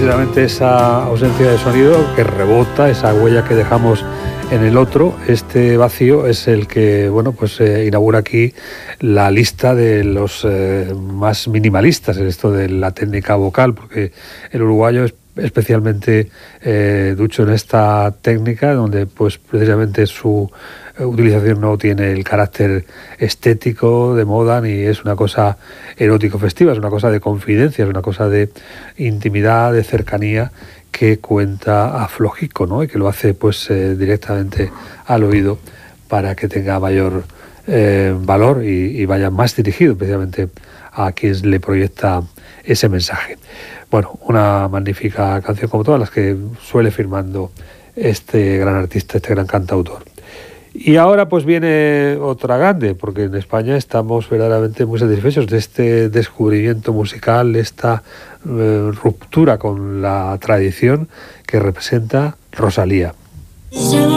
precisamente esa ausencia de sonido que rebota, esa huella que dejamos en el otro. Este vacío es el que, bueno, pues inaugura aquí la lista de los más minimalistas en esto de la técnica vocal, porque el uruguayo es especialmente ducho en esta técnica, donde pues precisamente su utilización no tiene el carácter estético de moda, ni es una cosa erótico festiva, es una cosa de confidencia, es una cosa de intimidad, de cercanía, que cuenta a flojico, ¿no? Y que lo hace pues directamente al oído para que tenga mayor valor y vaya más dirigido precisamente a quien le proyecta ese mensaje. Bueno, una magnífica canción como todas las que suele firmando este gran artista, este gran cantautor. Y ahora pues viene otra grande, porque en España estamos verdaderamente muy satisfechos de este descubrimiento musical, esta ruptura con la tradición que representa Rosalía.